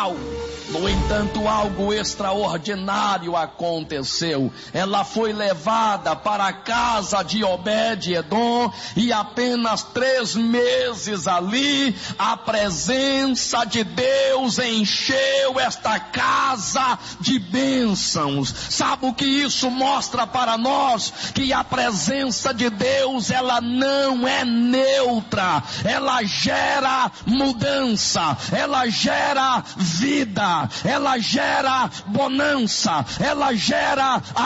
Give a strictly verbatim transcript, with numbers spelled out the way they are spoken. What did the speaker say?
natural. No entanto, algo extraordinário aconteceu. Ela foi levada para a casa de Obed-edom, e apenas três meses ali, a presença de Deus encheu esta casa de bênçãos. Sabe o que isso mostra para nós? Que a presença de Deus, ela não é neutra, ela gera mudança, ela gera vida, ela gera bonança, ela gera